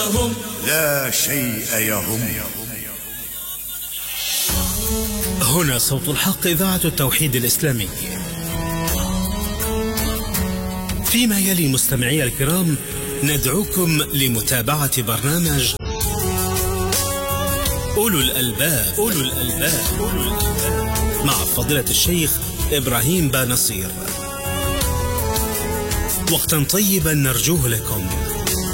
لا شيء يهم. هنا صوت الحق، إذاعة التوحيد الإسلامي. فيما يلي مستمعي الكرام ندعوكم لمتابعة برنامج أولو الألباب مع فضيلة الشيخ إبراهيم بانصير. وقتا طيبا نرجوه لكم.